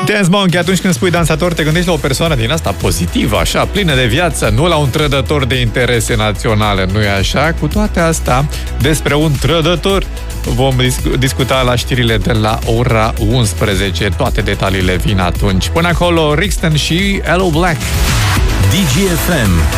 Dance Monkey, atunci când spui dansator, te gândești la o persoană din asta pozitivă, așa, plină de viață, nu la un trădător de interese naționale, nu-i așa? Cu toate astea, despre un trădător vom discuta la știrile de la ora 11. Toate detaliile vin atunci. Până acolo, Rixton și Hello Black. DGFM.